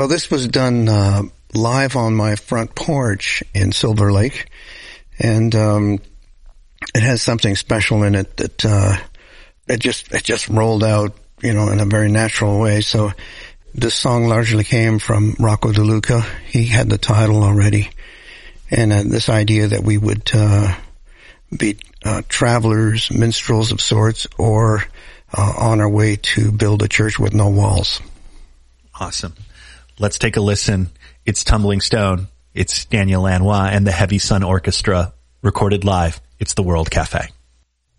Well, this was done live on my front porch in Silver Lake, and it has something special in it that it just rolled out, in a very natural way. So this song largely came from Rocco DeLuca. He had the title already, and this idea that we would be travelers, minstrels of sorts, or on our way to build a church with no walls. Awesome. Let's take a listen. It's Tumbling Stone. It's Daniel Lanois and the Heavy Sun Orchestra, recorded live. It's the World Cafe.